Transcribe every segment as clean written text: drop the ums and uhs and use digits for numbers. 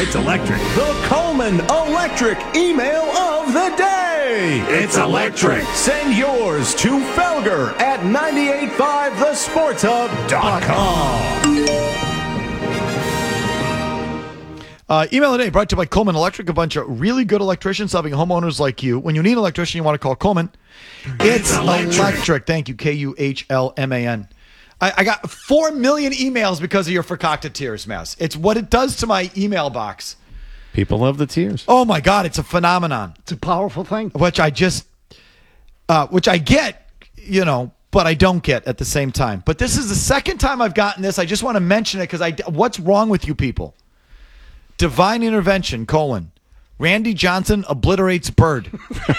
It's electric. The Coleman Electric email of the day. It's electric. Send yours to Felger at 985thesportshub.com. Email today brought to you by Coleman Electric, a bunch of really good electricians helping homeowners like you. When you need an electrician, you want to call Coleman. It's electric. Thank you, Kuhlman. I got 4 million emails because of your Fakakta Tears mess. It's what it does to my email box. People love the tears. Oh, my God. It's a phenomenon. It's a powerful thing. Which I get, but I don't get at the same time. But this is the second time I've gotten this. I just want to mention it because what's wrong with you people? Divine Intervention, : Randy Johnson obliterates Bird.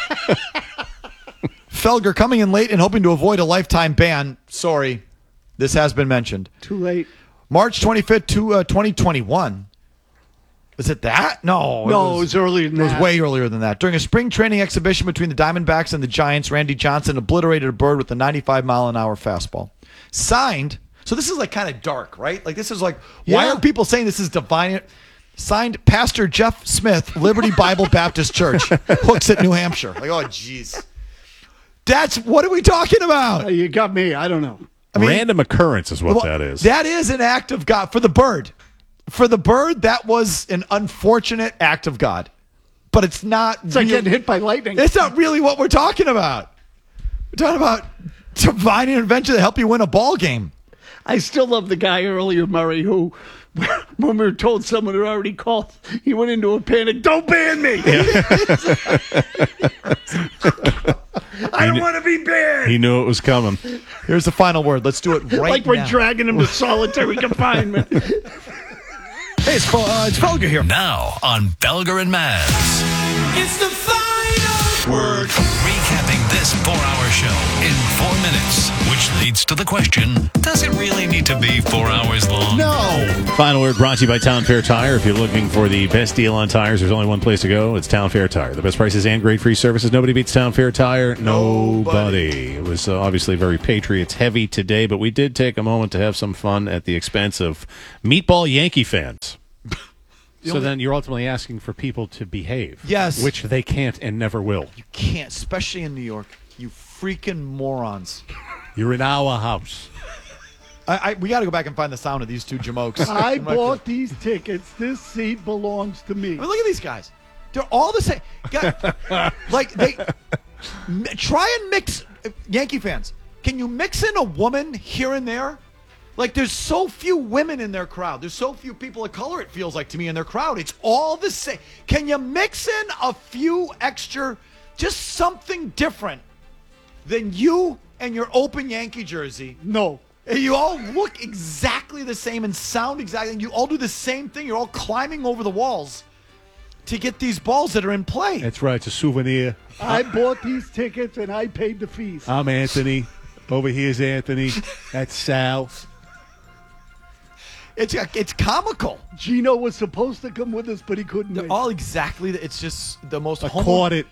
Felger coming in late and hoping to avoid a lifetime ban. Sorry, this has been mentioned. Too late. March 25th, 2021. Is it that? No, it was earlier than that. It was way earlier than that. During a spring training exhibition between the Diamondbacks and the Giants, Randy Johnson obliterated a Bird with a 95-mile-an-hour fastball. Signed, so this is like kind of dark, right? Like this is like, why are people saying this is divine? Signed, Pastor Jeff Smith, Liberty Bible Baptist Church, Hooksett, New Hampshire. Like, oh, jeez. What are we talking about? You got me. I don't know. Random occurrence is what that is. That is an act of God. For the Bird, that was an unfortunate act of God. But it's not. It's like getting hit by lightning. It's not really what we're talking about. We're talking about divine intervention to help you win a ball game. I still love the guy earlier, Murray, who, when we were told someone had already called, he went into a panic. Don't ban me. Yeah. I don't want to be banned. He knew it was coming. Here's the final word. Let's do it right now. Like we're dragging him to solitary confinement. Hey, it's Felger here. Now on Felger and Maz. It's the final word. Recapping this 4-hour show in 4 minutes, which leads to the question, does it really need to be 4 hours long? No. Final word brought to you by Town Fair Tire. If you're looking for the best deal on tires, there's only one place to go. It's Town Fair Tire. The best prices and great free services. Nobody beats Town Fair Tire. Nobody. It was obviously very Patriots heavy today, but we did take a moment to have some fun at the expense of meatball Yankee fans. So then you're ultimately asking for people to behave. Yes. Which they can't and never will. You can't, especially in New York. You freaking morons. You're in our house. We got to go back and find the sound of these two jamokes. I bought these tickets. This seat belongs to me. I mean, look at these guys. They're all the same. Try and mix, Yankee fans, can you mix in a woman here and there? Like, there's so few women in their crowd. There's so few people of color, it feels like to me, in their crowd. It's all the same. Can you mix in a few extra, just something different than you and your open Yankee jersey? No. And you all look exactly the same and sound exactly. You all do the same thing. You're all climbing over the walls to get these balls that are in play. That's right. It's a souvenir. I bought these tickets and I paid the fees. I'm Anthony. Over here's Anthony. That's Sal. It's comical. Gino was supposed to come with us, but he couldn't. They're all exactly. It's just the most. I caught it.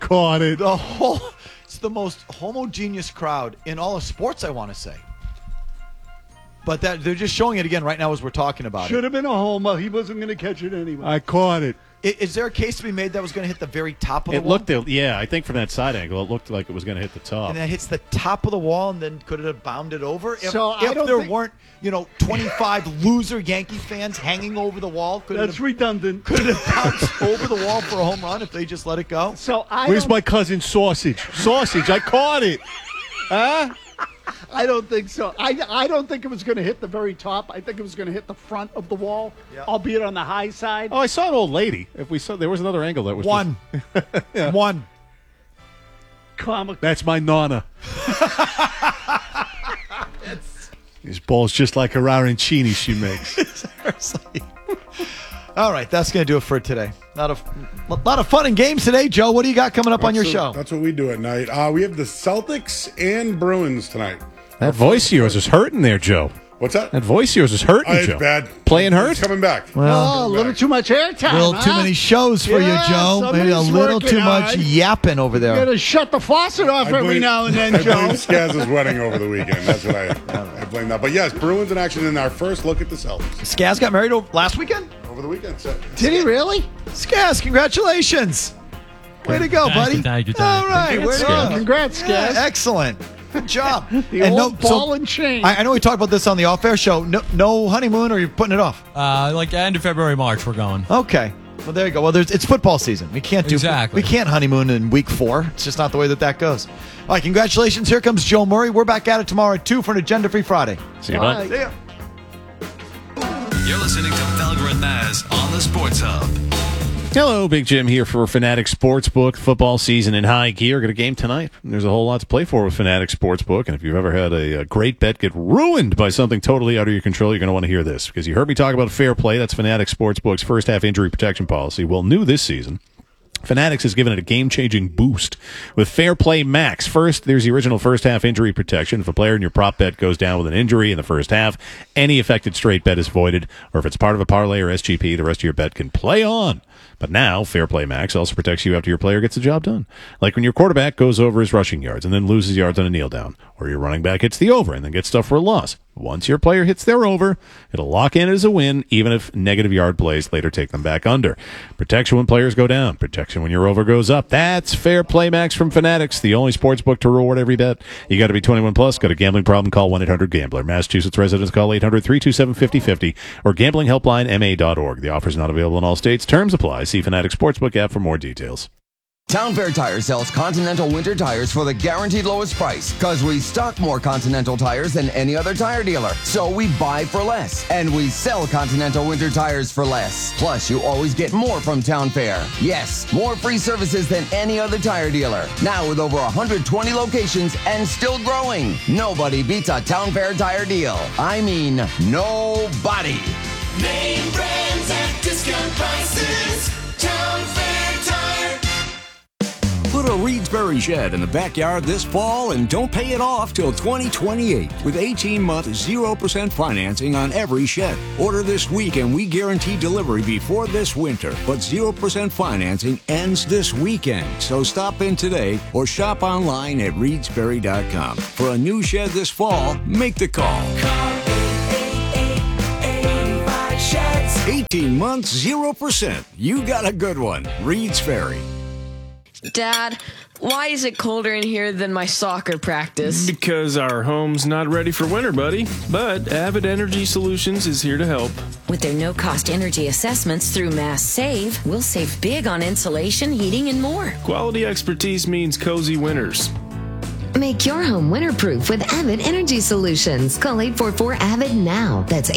It's the most homogeneous crowd in all of sports, I want to say. But they're just showing it again right now as we're talking about it. Should have been a homer. He wasn't going to catch it anyway. I caught it. Is there a case to be made that was going to hit the very top of the wall? I think from that side angle, it looked like it was going to hit the top. And that hits the top of the wall, and then could it have bounded over? If there weren't, 25 loser Yankee fans hanging over the wall, that's redundant. Could it have bounced over the wall for a home run if they just let it go? Where's my cousin Sausage? Sausage, I caught it. Huh? I don't think so. I don't think it was going to hit the very top. I think it was going to hit the front of the wall, albeit on the high side. Oh, I saw an old lady. If we saw, there was another angle that was one. Yeah. One. Comic. That's my nana. These balls just like a arancini she makes. Seriously. All right, that's going to do it for today. A lot of fun and games today, Joe. What do you got coming up on your show? That's what we do at night. We have the Celtics and Bruins tonight. That voice of yours is hurting there, Joe. What's that? That voice of yours is hurting, It's Joe. bad. Playing hurt? It's coming back. Well, a little too much airtime. A little too many shows for you, Joe. Maybe a little too much yapping over there. You got to shut the faucet off every now and then, Joe. I blame Skaz's wedding over the weekend. That's what I blame that. But yes, Bruins in action in our first look at the Celtics. Skaz got married last weekend? over the weekend. So. Did he really? Skaz, congratulations. Way to go, buddy. Thank you. All right, way to go. Congrats, Yeah, Skaz. excellent. Good job. The old ball and chain. I know we talked about this on the off-air show. No honeymoon, or you're putting it off? Like end of February, March, we're going. Okay. Well, there you go. Well, it's football season. We can't Exactly. We can't honeymoon in week 4. It's just not the way that goes. All right, congratulations. Here comes Joe Murray. We're back at it tomorrow at 2 for an agenda-free Friday. See you, bud. See ya. You're listening to Felger and Maz on the Sports Hub. Hello, Big Jim here for Fanatic Sportsbook. Football season in high gear. Got a game tonight. There's a whole lot to play for with Fanatic Sportsbook. And if you've ever had a great bet get ruined by something totally out of your control, you're going to want to hear this. Because you heard me talk about fair play. That's Fanatic Sportsbook's first half injury protection policy. Well, new this season, Fanatics has given it a game-changing boost with Fair Play Max. First, there's the original first-half injury protection. If a player in your prop bet goes down with an injury in the first half, any affected straight bet is voided. Or if it's part of a parlay or SGP, the rest of your bet can play on. But now, Fair Play Max also protects you after your player gets the job done. Like when your quarterback goes over his rushing yards and then loses yards on a kneel down, or your running back hits the over and then gets stuff for a loss. Once your player hits their over, it'll lock in as a win, even if negative yard plays later take them back under. Protection when players go down. Protection when your over goes up. That's Fair Play Max from Fanatics, the only sports book to reward every bet. You got to be 21 plus. Got a gambling problem? Call 1-800-GAMBLER. Massachusetts residents call 800-327-5050 or gamblinghelplinema.org. The offer is not available in all states. Terms apply. See Fanatics Sportsbook app for more details. Town Fair Tire sells Continental winter tires for the guaranteed lowest price because we stock more Continental tires than any other tire dealer. So we buy for less and we sell Continental winter tires for less. Plus, you always get more from Town Fair. Yes, more free services than any other tire dealer. Now with over 120 locations and still growing. Nobody beats a Town Fair tire deal. I mean, nobody. Name brands at discount prices. Town Fair Tire. Put a Reedsbury shed in the backyard this fall and don't pay it off till 2028 with 18-month 0% financing on every shed. Order this week and we guarantee delivery before this winter, but 0% financing ends this weekend. So stop in today or shop online at reedsbury.com. For a new shed this fall, make the call. Call 888-85 Sheds. 18 months, 0%. You got a good one. Reed's Ferry. Dad, why is it colder in here than my soccer practice? Because our home's not ready for winter, buddy. But Avid Energy Solutions is here to help. With their no-cost energy assessments through Mass Save, we'll save big on insulation, heating, and more. Quality expertise means cozy winters. Make your home winterproof with Avid Energy Solutions. Call 844-AVID now. That's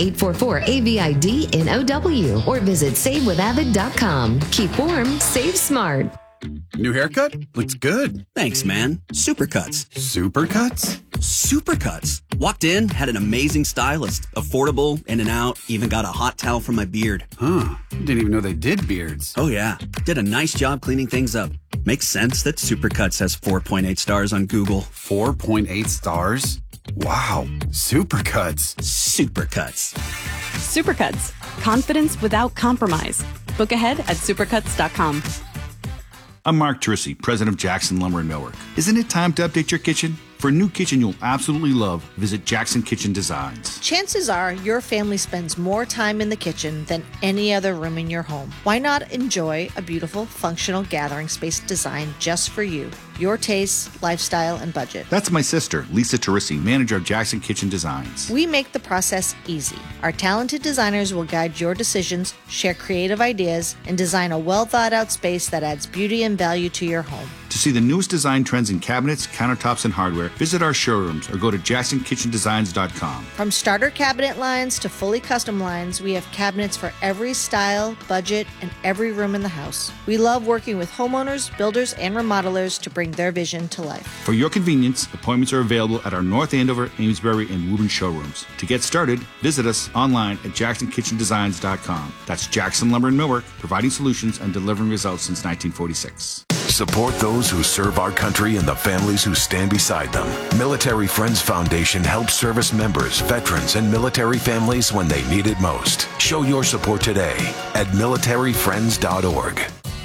844-AVID-NOW. Or visit SaveWithAvid.com. Keep warm, save smart. New haircut? Looks good. Thanks, man. Supercuts. Supercuts? Supercuts. Walked in, had an amazing stylist. Affordable, in and out, even got a hot towel for my beard. Huh. Didn't even know they did beards. Oh, yeah. Did a nice job cleaning things up. Makes sense that Supercuts has 4.8 stars on Google. 4.8 stars? Wow. Supercuts. Supercuts. Supercuts. Confidence without compromise. Book ahead at supercuts.com. I'm Mark Trissy, president of Jackson Lumber and Millwork. Isn't it time to update your kitchen? For a new kitchen you'll absolutely love, visit Jackson Kitchen Designs. Chances are your family spends more time in the kitchen than any other room in your home. Why not enjoy a beautiful, functional gathering space designed just for you, your tastes, lifestyle, and budget? That's my sister, Lisa Terisi, manager of Jackson Kitchen Designs. We make the process easy. Our talented designers will guide your decisions, share creative ideas, and design a well-thought-out space that adds beauty and value to your home. To see the newest design trends in cabinets, countertops, and hardware, visit our showrooms or go to JacksonKitchenDesigns.com. From starter cabinet lines to fully custom lines, we have cabinets for every style, budget, and every room in the house. We love working with homeowners, builders, and remodelers to bring their vision to life. For your convenience, appointments are available at our North Andover, Amesbury, and Woburn showrooms. To get started, visit us online at JacksonKitchenDesigns.com. That's Jackson Lumber and Millwork, providing solutions and delivering results since 1946. Support those who serve our country and the families who stand beside them. Military Friends Foundation helps service members, veterans, and military families when they need it most. Show your support today at militaryfriends.org.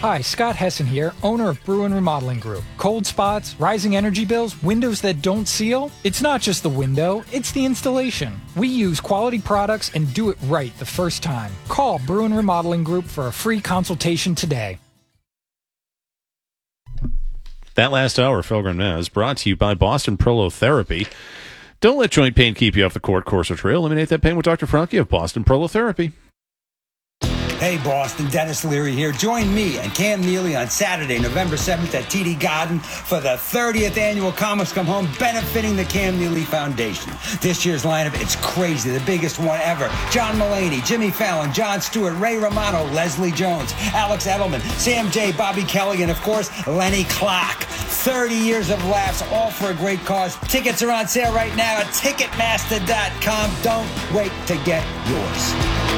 Hi, Scott Hessen here, owner of Bruin Remodeling Group. Cold spots, rising energy bills, windows that don't seal? It's not just the window, it's the installation. We use quality products and do it right the first time. Call Bruin Remodeling Group for a free consultation today. That last hour, Felger Maz, brought to you by Boston Prolotherapy. Don't let joint pain keep you off the court, course, or trail. Eliminate that pain with Dr. Franke of Boston Prolotherapy. Hey, Boston, Dennis Leary here. Join me and Cam Neely on Saturday, November 7th at TD Garden for the 30th annual Comics Come Home, benefiting the Cam Neely Foundation. This year's lineup, it's crazy, the biggest one ever. John Mulaney, Jimmy Fallon, Jon Stewart, Ray Romano, Leslie Jones, Alex Edelman, Sam J, Bobby Kelly, and of course, Lenny Clark. 30 years of laughs, all for a great cause. Tickets are on sale right now at Ticketmaster.com. Don't wait to get yours.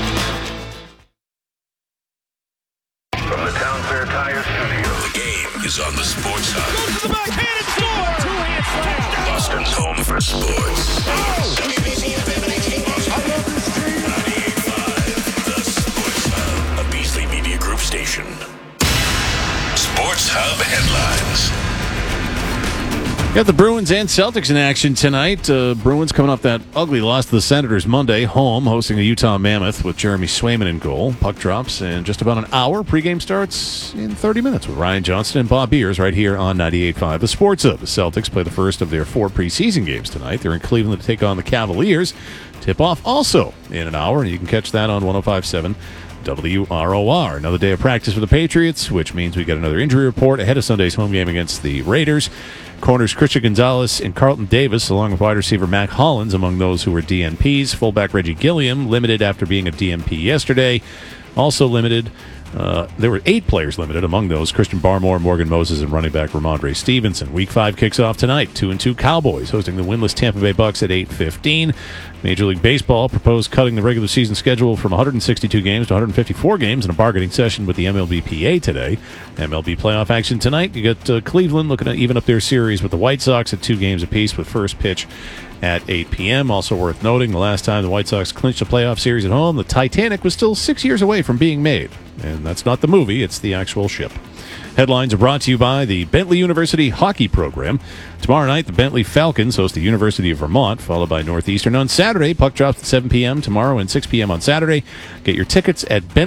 From the Town Fair Tire Studio, the game is on the Sports Hub. Goes to the backhand and score! Two-hand slam! Boston's home for sports. WBC I love this team. 98.5, the Sports Hub, a Beasley Media Group station. Sports Hub headlines. Got the Bruins and Celtics in action tonight. Bruins coming off that ugly loss to the Senators Monday, home, hosting the Utah Mammoth with Jeremy Swayman in goal. Puck drops in just about an hour. Pregame starts in 30 minutes with Ryan Johnston and Bob Beers right here on 98.5. The Sports Hub. The Celtics play the first of their 4 preseason games tonight. They're in Cleveland to take on the Cavaliers. Tip-off also in an hour, and you can catch that on 105.7 WROR. Another day of practice for the Patriots, which means we get another injury report ahead of Sunday's home game against the Raiders. Corners Christian Gonzalez and Carlton Davis, along with wide receiver Mac Hollins, among those who were DNPs. Fullback Reggie Gilliam, limited after being a DNP yesterday. Also limited, there were 8 players limited, among those Christian Barmore, Morgan Moses, and running back Ramondre Stevenson. Week 5 kicks off tonight. 2-2 Cowboys hosting the winless Tampa Bay Bucks at 8:15. Major League Baseball proposed cutting the regular season schedule from 162 games to 154 games in a bargaining session with the MLBPA today. MLB playoff action tonight. You got Cleveland looking to even up their series with the White Sox at 2 games apiece with first pitch at 8 p.m. Also worth noting, the last time the White Sox clinched a playoff series at home, the Titanic was still 6 years away from being made. And that's not the movie, it's the actual ship. Headlines are brought to you by the Bentley University Hockey Program. Tomorrow night, the Bentley Falcons host the University of Vermont, followed by Northeastern on Saturday. Puck drops at 7 p.m. tomorrow and 6 p.m. on Saturday. Get your tickets at Bentley.